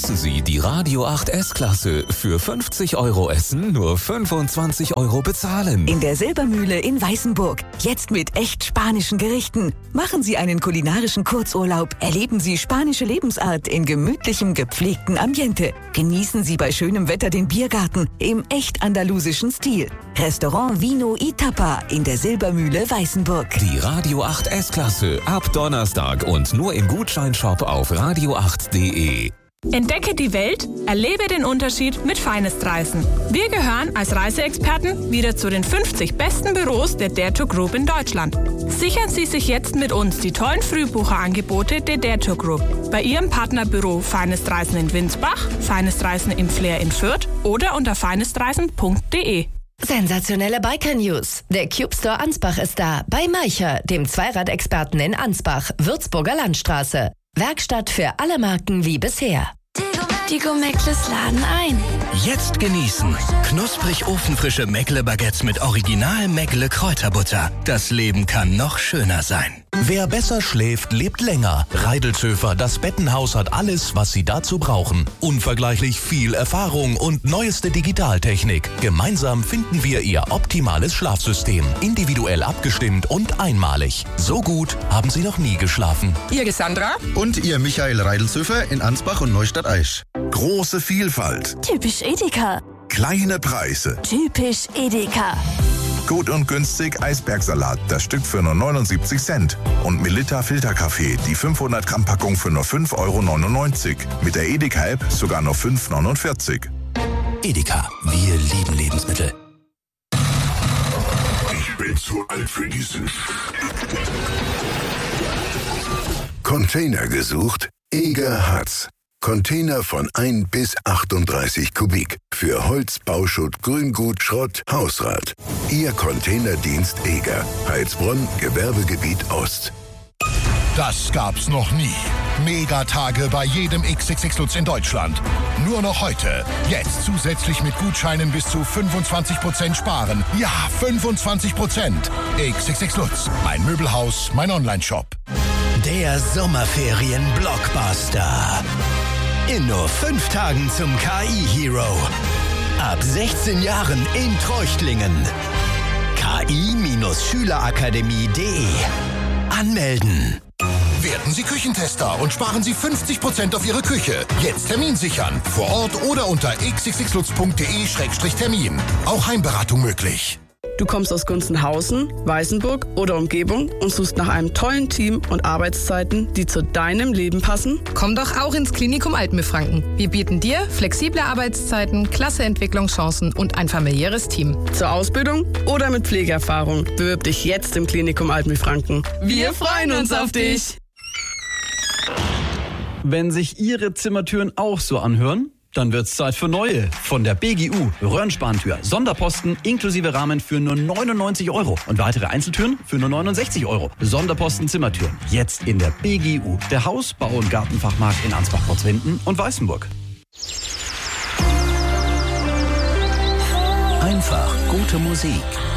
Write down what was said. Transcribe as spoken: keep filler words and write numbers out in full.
Genießen Sie die Radio acht S-Klasse. Für fünfzig Euro essen, nur fünfundzwanzig Euro bezahlen. In der Silbermühle in Weißenburg. Jetzt mit echt spanischen Gerichten. Machen Sie einen kulinarischen Kurzurlaub. Erleben Sie spanische Lebensart in gemütlichem, gepflegten Ambiente. Genießen Sie bei schönem Wetter den Biergarten im echt andalusischen Stil. Restaurant Vino y Tapa in der Silbermühle Weißenburg. Die Radio acht S-Klasse ab Donnerstag und nur im Gutscheinshop auf radio acht punkt de. Entdecke die Welt, erlebe den Unterschied mit Finest Reisen. Wir gehören als Reiseexperten wieder zu den fünfzig besten Büros der Dare to Group in Deutschland. Sichern Sie sich jetzt mit uns die tollen Frühbucherangebote der Dare to Group bei Ihrem Partnerbüro Finest Reisen in Winsbach, Finest Reisen im Flair in Fürth oder unter finestreisen punkt de. Sensationelle Biker-News. Der Cube Store Ansbach ist da, bei Maicher, dem Zweiradexperten in Ansbach, Würzburger Landstraße. Werkstatt für alle Marken wie bisher. Die Go-Meckles laden ein. Jetzt genießen. Knusprig ofenfrische Meckle-Baguettes mit Original Meckle-Kräuterbutter. Das Leben kann noch schöner sein. Wer besser schläft, lebt länger. Reidelzöfer, das Bettenhaus hat alles, was Sie dazu brauchen. Unvergleichlich viel Erfahrung und neueste Digitaltechnik. Gemeinsam finden wir Ihr optimales Schlafsystem. Individuell abgestimmt und einmalig. So gut haben Sie noch nie geschlafen. Ihr Sandra und Ihr Michael Reidelzöfer in Ansbach und Neustadt-Aisch. Große Vielfalt. Typisch Edeka. Kleine Preise. Typisch Edeka. Gut und günstig Eisbergsalat, das Stück für nur neunundsiebzig Cent. Und Melitta Filterkaffee, die fünfhundert Gramm Packung für nur fünf Euro neunundneunzig. Mit der Edeka-App sogar nur fünf Euro neunundvierzig. Edeka, wir lieben Lebensmittel. Ich bin zu alt für diesen Sch... Container gesucht? Eger hat's. Container von ein bis achtunddreißig Kubik. Für Holz, Bauschutt, Grüngut, Schrott, Hausrat. Ihr Containerdienst Eger. Heilsbronn, Gewerbegebiet Ost. Das gab's noch nie. Megatage bei jedem X X X Lutz in Deutschland. Nur noch heute. Jetzt zusätzlich mit Gutscheinen bis zu fünfundzwanzig Prozent sparen. Ja, fünfundzwanzig Prozent. X X X Lutz. Mein Möbelhaus, mein Onlineshop. Der Sommerferien-Blockbuster. In nur fünf Tagen zum K I-Hero. Ab sechzehn Jahren in Treuchtlingen. K I Schülerakademie punkt de. Anmelden. Werden Sie Küchentester und sparen Sie fünfzig Prozent auf Ihre Küche. Jetzt Termin sichern. Vor Ort oder unter x x x lutz punkt de Schrägstrich Termin. Auch Heimberatung möglich. Du kommst aus Gunzenhausen, Weißenburg oder Umgebung und suchst nach einem tollen Team und Arbeitszeiten, die zu deinem Leben passen? Komm doch auch ins Klinikum Altmühlfranken. Wir bieten dir flexible Arbeitszeiten, klasse Entwicklungschancen und ein familiäres Team. Zur Ausbildung oder mit Pflegeerfahrung. Bewirb dich jetzt im Klinikum Altmühlfranken. Wir freuen uns auf dich! Wenn sich Ihre Zimmertüren auch so anhören, dann wird's Zeit für neue. Von der B G U. Röhrenspantür. Sonderposten inklusive Rahmen für nur neunundneunzig Euro. Und weitere Einzeltüren für nur neunundsechzig Euro. Sonderposten Zimmertüren. Jetzt in der B G U. Der Haus-, Bau- und Gartenfachmarkt in Ansbach-Potzwinden und Weißenburg. Einfach gute Musik.